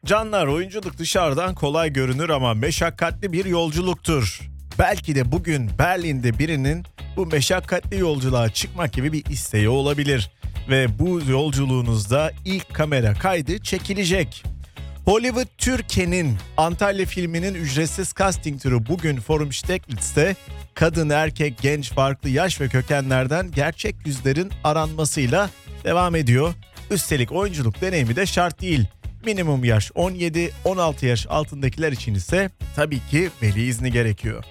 Canlar, oyunculuk dışarıdan kolay görünür ama meşakkatli bir yolculuktur. Belki de bugün Berlin'de birinin bu meşakkatli yolculuğa çıkmak gibi bir isteği olabilir. Ve bu yolculuğunuzda ilk kamera kaydı çekilecek. Hollywood Türkiye'nin Antalya filminin ücretsiz casting turu bugün Forum Steglitz'te kadın, erkek, genç, farklı yaş ve kökenlerden gerçek yüzlerin aranmasıyla devam ediyor. Üstelik oyunculuk deneyimi de şart değil. Minimum yaş 17, 16 yaş altındakiler için ise tabii ki veli izni gerekiyor.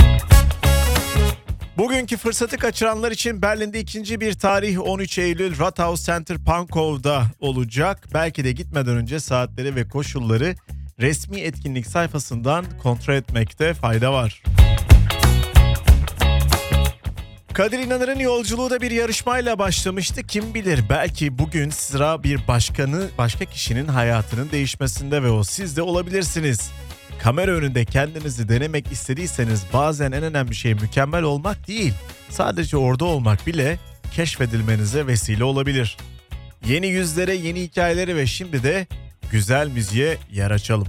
Bugünkü fırsatı kaçıranlar için Berlin'de ikinci bir tarih 13 Eylül Rathaus Center Pankov'da olacak. Belki de gitmeden önce saatleri ve koşulları resmi etkinlik sayfasından kontrol etmekte fayda var. Kadir İnanır'ın yolculuğu da bir yarışmayla başlamıştı. Kim bilir, belki bugün sıra bir başka kişinin hayatının değişmesinde ve o siz de olabilirsiniz. Kamera önünde kendinizi denemek istediyseniz bazen en önemli şey mükemmel olmak değil, sadece orada olmak bile keşfedilmenize vesile olabilir. Yeni yüzlere, yeni hikayeleri ve şimdi de güzel müziğe yer açalım.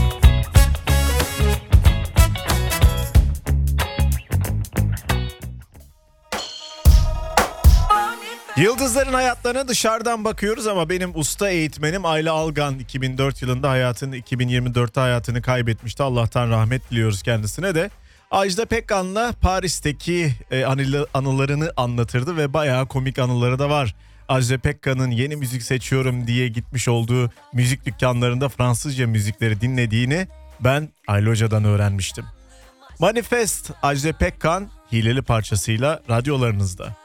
Yıldızların hayatlarına dışarıdan bakıyoruz ama benim usta eğitmenim Ayla Algan 2004 yılında 2024'te hayatını kaybetmişti. Allah'tan rahmet diliyoruz kendisine de. Ajda Pekkan'la Paris'teki anılarını anlatırdı ve bayağı komik anıları da var. Ajda Pekkan'ın yeni müzik seçiyorum diye gitmiş olduğu müzik dükkanlarında Fransızca müzikleri dinlediğini ben Ayla Hoca'dan öğrenmiştim. Manifest, Ajda Pekkan hileli parçasıyla radyolarınızda.